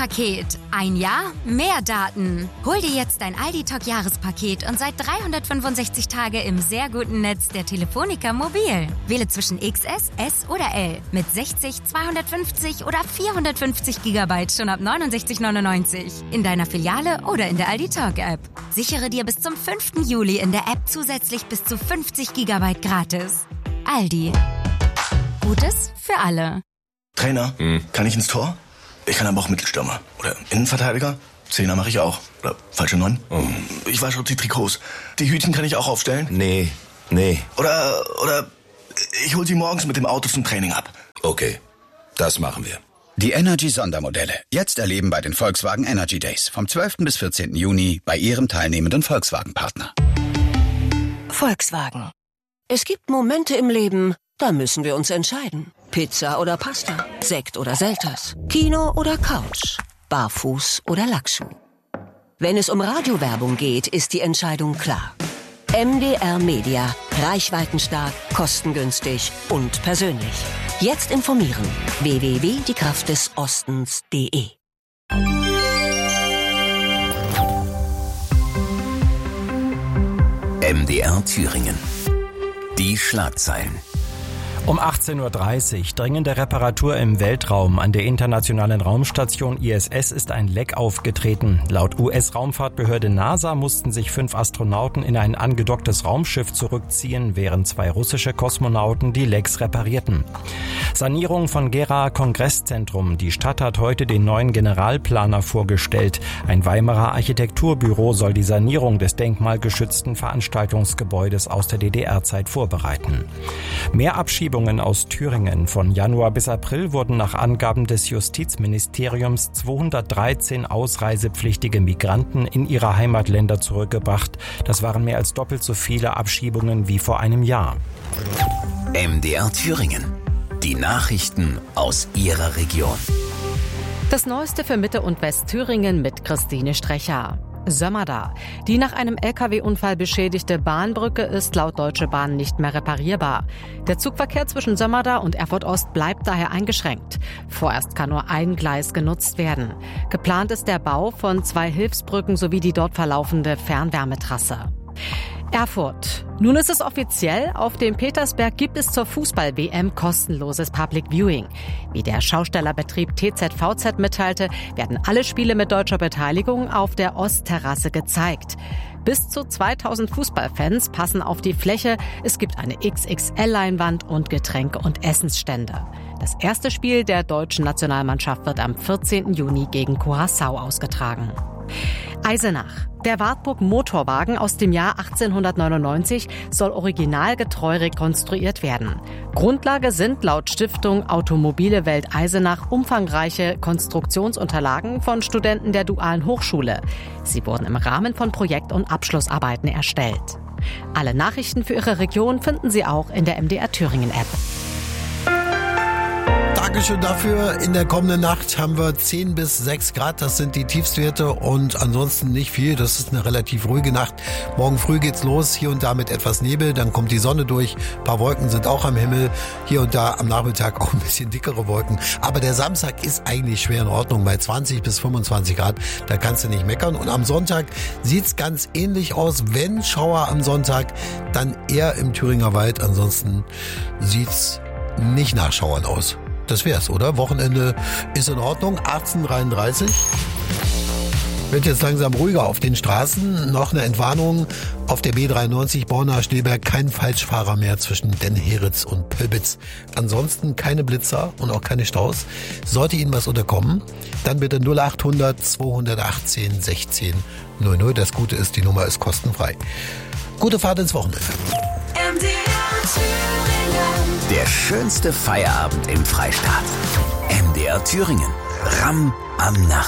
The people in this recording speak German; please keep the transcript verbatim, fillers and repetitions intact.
Paket. Ein Jahr, mehr Daten. Hol dir jetzt dein Aldi Talk Jahrespaket und sei dreihundertfünfundsechzig Tage im sehr guten Netz der Telefonica Mobil. Wähle zwischen X S, S oder L mit sechzig, zweihundertfünfzig oder vierhundertfünfzig Gigabyte schon ab neunundsechzig neunundneunzig. In deiner Filiale oder in der Aldi Talk App. Sichere dir bis zum fünften Juli in der App zusätzlich bis zu fünfzig Gigabyte gratis. Aldi. Gutes für alle. Trainer, hm. kann ich ins Tor? Ich kann aber auch Mittelstürmer. Oder Innenverteidiger. Zehner mache ich auch. Oder falsche Neun. Oh. Ich wasche auch die Trikots. Die Hütchen kann ich auch aufstellen. Nee, nee. Oder, oder ich hol sie morgens mit dem Auto zum Training ab. Okay, das machen wir. Die Energy-Sondermodelle. Jetzt erleben bei den Volkswagen Energy Days. Vom zwölften bis vierzehnten Juni bei Ihrem teilnehmenden Volkswagen-Partner. Volkswagen. Es gibt Momente im Leben, da müssen wir uns entscheiden. Pizza oder Pasta, Sekt oder Selters, Kino oder Couch, Barfuß oder Lackschuh. Wenn es um Radiowerbung geht, ist die Entscheidung klar. M D R Media. Reichweitenstark, kostengünstig und persönlich. Jetzt informieren. w w w punkt die kraft des ostens punkt de M D R Thüringen. Die Schlagzeilen. Um achtzehn Uhr dreißig, dringende Reparatur im Weltraum. An der internationalen Raumstation I S S ist ein Leck aufgetreten. Laut U S-Raumfahrtbehörde NASA mussten sich fünf Astronauten in ein angedocktes Raumschiff zurückziehen, während zwei russische Kosmonauten die Lecks reparierten. Sanierung von Gera Kongresszentrum. Die Stadt hat heute den neuen Generalplaner vorgestellt. Ein Weimarer Architekturbüro soll die Sanierung des denkmalgeschützten Veranstaltungsgebäudes aus der D D R-Zeit vorbereiten. Mehr Abschiebungen aus Thüringen. Von Januar bis April wurden nach Angaben des Justizministeriums zweihundertdreizehn ausreisepflichtige Migranten in ihre Heimatländer zurückgebracht. Das waren mehr als doppelt so viele Abschiebungen wie vor einem Jahr. M D R Thüringen. Die Nachrichten aus Ihrer Region. Das Neueste für Mitte- und Westthüringen mit Christine Strecher. Sömmerda. Die nach einem L K W-Unfall beschädigte Bahnbrücke ist laut Deutsche Bahn nicht mehr reparierbar. Der Zugverkehr zwischen Sömmerda und Erfurt Ost bleibt daher eingeschränkt. Vorerst kann nur ein Gleis genutzt werden. Geplant ist der Bau von zwei Hilfsbrücken sowie die dort verlaufende Fernwärmetrasse. Erfurt. Nun ist es offiziell, auf dem Petersberg gibt es zur Fußball-W M kostenloses Public Viewing. Wie der Schaustellerbetrieb T Z V Z mitteilte, werden alle Spiele mit deutscher Beteiligung auf der Ostterrasse gezeigt. Bis zu zweitausend Fußballfans passen auf die Fläche. Es gibt eine X X L-Leinwand und Getränke- und Essensstände. Das erste Spiel der deutschen Nationalmannschaft wird am vierzehnten Juni gegen Curaçao ausgetragen. Eisenach. Der Wartburg Motorwagen aus dem Jahr achtzehnhundertneunundneunzig soll originalgetreu rekonstruiert werden. Grundlage sind laut Stiftung Automobile Welt Eisenach umfangreiche Konstruktionsunterlagen von Studenten der Dualen Hochschule. Sie wurden im Rahmen von Projekt- und Abschlussarbeiten erstellt. Alle Nachrichten für Ihre Region finden Sie auch in der M D R Thüringen App. Dankeschön dafür. In der kommenden Nacht haben wir zehn bis sechs Grad. Das sind die Tiefstwerte und ansonsten nicht viel. Das ist eine relativ ruhige Nacht. Morgen früh geht's los. Hier und da mit etwas Nebel. Dann kommt die Sonne durch. Ein paar Wolken sind auch am Himmel. Hier und da am Nachmittag auch ein bisschen dickere Wolken. Aber der Samstag ist eigentlich schwer in Ordnung. Bei zwanzig bis fünfundzwanzig Grad. Da kannst du nicht meckern. Und am Sonntag sieht's ganz ähnlich aus. Wenn Schauer am Sonntag, dann eher im Thüringer Wald. Ansonsten sieht's nicht nach Schauern aus. Das wär's, oder? Wochenende ist in Ordnung. achtzehn Uhr dreiunddreißig. Wird jetzt langsam ruhiger auf den Straßen. Noch eine Entwarnung auf der B dreiundneunzig Borna-Schneeberg. Kein Falschfahrer mehr zwischen Den Heritz und Pölbitz. Ansonsten keine Blitzer und auch keine Staus. Sollte Ihnen was unterkommen, dann bitte null achthundert zweihundertachtzehn sechzehn null null. Das Gute ist, die Nummer ist kostenfrei. Gute Fahrt ins Wochenende. Der schönste Feierabend im Freistaat. M D R Thüringen. Ramm am Nachmittag.